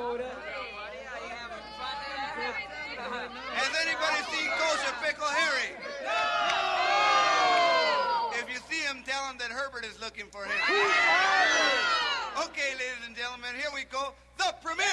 Has anybody seen Kosher Pickle Harry? If you see him, tell him that Herbert is looking for him. Okay, ladies and gentlemen, here we go. The premiere.